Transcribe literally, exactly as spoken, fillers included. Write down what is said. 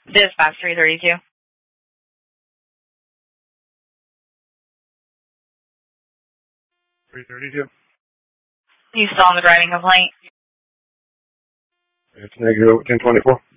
Dispatch three thirty-two. three thirty-two. You still on the driving complaint? It's negative ten twenty-four.